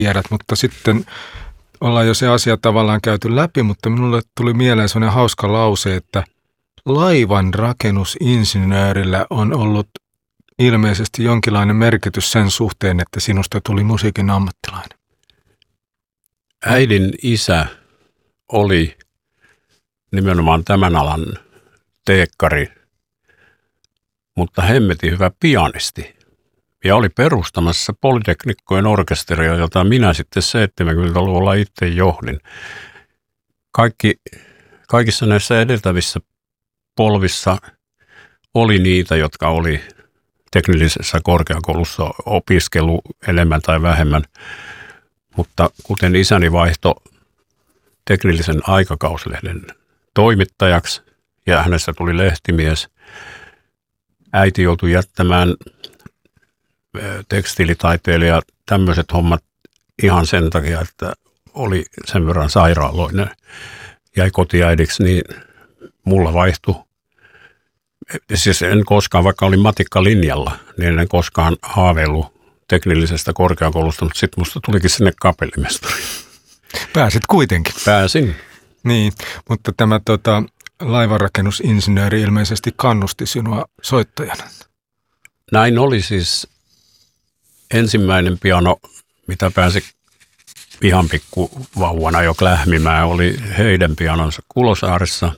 tiedät, mutta sitten ollaan jo se asia tavallaan käyty läpi, mutta minulle tuli mieleen sellainen hauska lause, että laivan rakennusinsinöörillä on ollut ilmeisesti jonkinlainen merkitys sen suhteen, että sinusta tuli musiikin ammattilainen. Äidin isä oli nimenomaan tämän alan teekkari, mutta hemmetin hyvä pianisti. Ja oli perustamassa Polyteknikkojen orkesteria, jota minä sitten 70-luvulla itse johdin. Kaikissa näissä edeltävissä polvissa oli niitä, jotka oli teknillisessä korkeakoulussa opiskelu enemmän tai vähemmän. Mutta kuten isäni vaihtoi teknillisen aikakauslehden toimittajaksi ja hänestä tuli lehtimies, äiti joutui jättämään tekstiilitaiteilija tämmöiset hommat ihan sen takia, että oli sen verran sairaaloinen. Jäi kotiäidiksi, niin mulla vaihtui. Siis en koskaan, vaikka olin matikkalinjalla, niin en koskaan haaveillut teknillisestä korkeakoulusta, mutta sitten musta tulikin sinne kapellimestari. Pääsit kuitenkin. Pääsin. Niin, mutta tämä laivanrakennusinsinööri ilmeisesti kannusti sinua soittajana. Näin oli siis ensimmäinen piano, mitä pääsi ihan pikkuvauvana jo klähmimään, oli heidän pianonsa Kulosaaressa.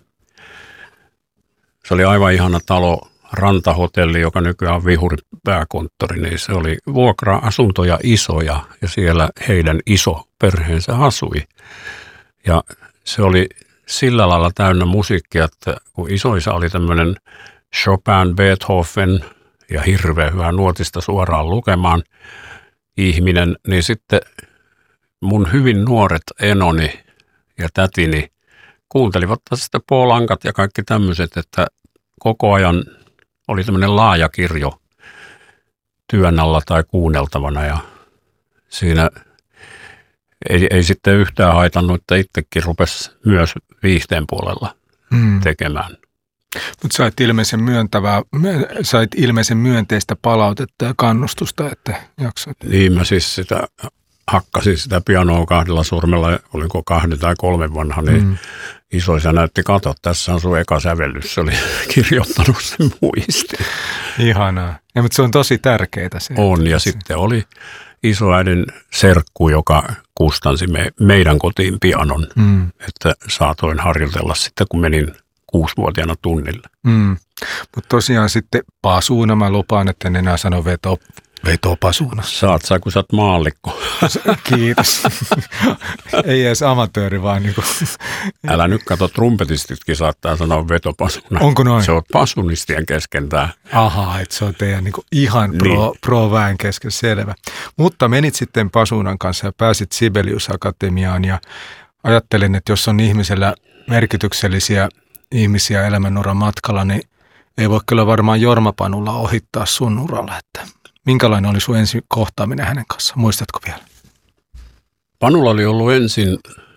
Se oli aivan ihana talo, rantahotelli, joka nykyään on Vihurin pääkonttori, niin se oli vuokra-asuntoja isoja ja siellä heidän iso perheensä asui. Ja se oli sillä lailla täynnä musiikkia, että kun isoisa oli tämmöinen Chopin, Beethoven ja hirveän hyvä nuotista suoraan lukemaan ihminen, niin sitten mun hyvin nuoret enoni ja tätini kuuntelivat sitä Paul Ankat ja kaikki tämmöiset, että koko ajan oli tämmöinen laaja kirjo työn alla tai kuunneltavana ja siinä ei sitten yhtään haitannut, että itsekin rupesi myös viihteen puolella tekemään. Mutta sait ilmeisen myönteistä palautetta ja kannustusta, että jaksoit. Niin mä siis hakkasin sitä pianoa 2 sormella, olinko 2 tai 3 vanha, niin isoisä näytti, kato, tässä on sun eka sävellys, se oli kirjoittanut sen muistiin. Ihanaa. Ja, mutta se on tosi tärkeää. Se, on, ja sitten oli isoäidin serkku, joka kustansi meidän kotiin pianon, että saatoin harjoitella sitten, kun menin 6-vuotiaana tunnille. Mutta tosiaan sitten pasuuna, mä lupaan, että en enää sano vetopasuuna. Saat sä, kun sä oot maallikko. Kiitos. Ei edes amatööri, vaan niinku. Älä nyt kato, trumpetistitkin saattaa sanoa vetopasuuna. Onko noin? Se on pasunistien kesken tää. Ahaa, että se on teidän niinku ihan pro-väen kesken, selvä. Mutta menit sitten pasuunan kanssa ja pääsit Sibelius Akatemiaan ja ajattelin, että jos on ihmisellä merkityksellisiä ihmisiä elämänuran matkalla, niin ei voi kyllä varmaan Jorma Panulla ohittaa sun uralla, että minkälainen oli sun ensi kohtaaminen hänen kanssaan? Muistatko vielä? Panulla oli ollut ensin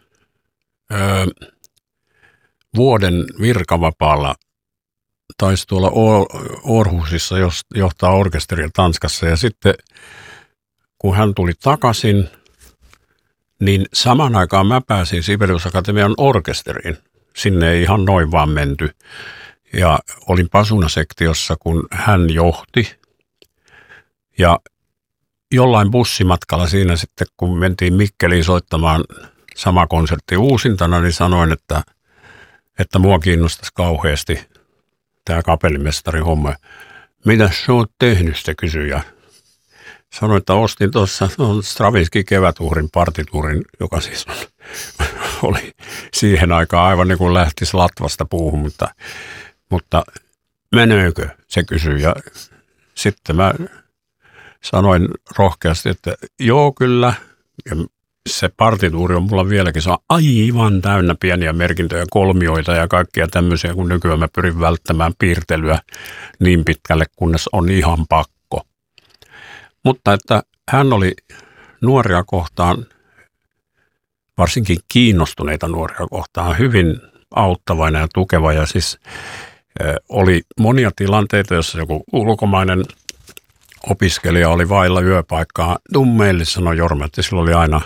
vuoden virkavapaalla, taisi tuolla Århusissa johtaa orkesteria Tanskassa ja sitten kun hän tuli takaisin, niin samaan aikaan mä pääsin Sibelius Akatemian orkesteriin. Sinne ei ihan noin vaan menty. Ja olin pasunasektiossa, kun hän johti. Ja jollain bussimatkalla siinä sitten, kun mentiin Mikkeliin soittamaan sama konsertti uusintana, niin sanoin, että mua kiinnostaisi kauheasti tämä kapellimestarin homma. Mitä sä oot tehnyt, se kysyi. Ja sanoin, että ostin tuossa Stravinsky kevätuhrin partituurin, joka siis oli siihen aikaan aivan niin kuin lähtisi latvasta puuhun, mutta meneekö, se kysyi. Ja sitten mä sanoin rohkeasti, että joo kyllä, ja se partituuri on mulla vieläkin, se on aivan täynnä pieniä merkintöjä, kolmioita ja kaikkia tämmöisiä, kun nykyään mä pyrin välttämään piirtelyä niin pitkälle, kunnes on ihan pakko. Mutta että hän oli nuoria kohtaan, varsinkin kiinnostuneita nuoria kohtaan, hyvin auttavainen ja tukeva. Ja siis oli monia tilanteita, jossa joku ulkomainen opiskelija oli vailla yöpaikkaa. Tuu meille, sanoi Jorma, että sillä oli aina